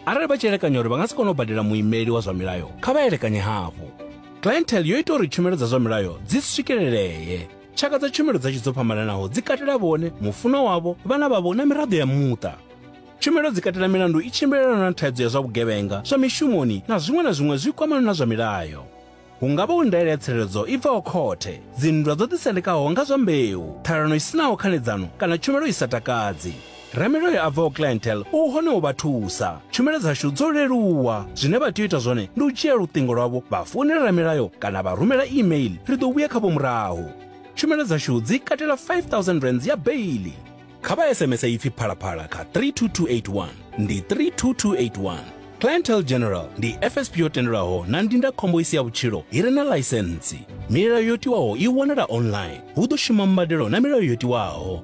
arali vha tshi elekanya uri vha nga si kone u badela muimeli wa zwa milayo kha vha elekanye hafhu. Clientele yo ita uri tshumelo dza zwa milayo dzi swikeleleye. Tshaka dza tshumelo dza dzo fhambananaho dzi katela vhone, mufuno wavho, vhana vhavho na miraḓo ya muṱa. Tshumelo dzi katela milandu i tshimbilelana na thaidzo ya zwa vhugevhenga, zwa mishumoni na zwiṅwe zwi kwamana na zwa milayo. Hu nga vha u ndaela ya tsireledzo i bvaho khothe, dzinndwa dzo ḓisendekaho nga zwa mbeu, ṱhalano i sinaho khanedzano kana tshumelo i sa takadzi. Ramilayo a bvaho clientele u hone u vha thusa. Tshumelo dzashu dzo leluwa. Zwine vha tea u ita zwone ndi u dzhia luṱingo lwavho vha founela Ramilayo kana vha rumela email ri ḓo vhuya kha vho murahu. Tshumelo dzashu dzi katela 5,000 rands ya baili. Kha vha SMS ipfi phalaphala kha 32281 ndi 32281. Clientele General ndi FSP yo tendelwaho na ndindakhombo isi ya vhutshilo i re na ḽaisentsi. Milayo yo tiwaho i wanala online. Hu ḓo shuma mbadelo na milayo yo tiwaho.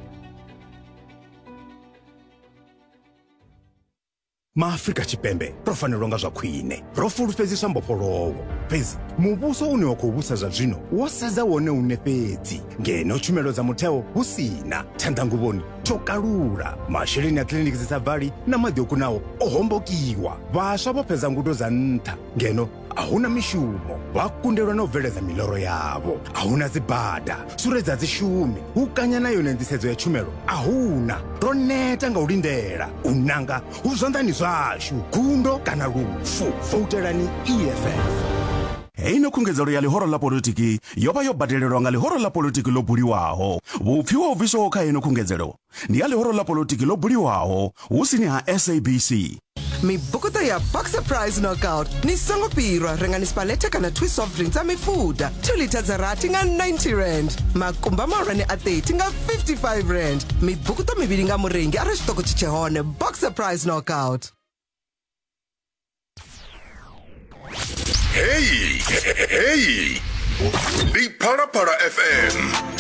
Maafrika Tshipembe ro fanelwa nga zwa khwine, ro fulufhedziswa mbofholowo. Fhedzi muvhuso une wa khou vhusa zwa zwino wo sedza wone une fhedzi, ngeno tshumelo dza mutheo hu sina. Tshanḓanguvhoni tsho kalula, masheleni a kiliniki dzi sa bvali na maḓi o kunaho o hombokiwa. Vhaswa vho fhedza ngudo dza nṱha, ngeno ahuna mishumo, vha kundelwa na u bveledza miloro yavho. Ahuna dzibada, suredza dzi shumi, hu kanya na yone nḓisedzo ya tshumelo ahuna. Ro neta nga u lindela, u nanga hu zwanḓani zwashu, gundo kana lufu. Votelani EFF. Hei no khungedzelo ya lihoro la politiki yo vha yo badelelwa nga lihoro la politiki lo buliwaho. Vhupfi wa ubviswaho kha hei no khungedzelo ndi ya lihoro la politiki lo buliwaho hu sini ha SABC. Mibukuta ya Boxer Prize Knockout ni songo pirwa rengani spaleta kana twist soft drinks a mifuda 2 liters za rati nga 90 rand, makumba marwani a 30 nga 55 rand. Mibukuta mivili nga murengi ara xitoko chichehone. Boxer Prize Knockout. Hey, hey, hey. Big Para FM.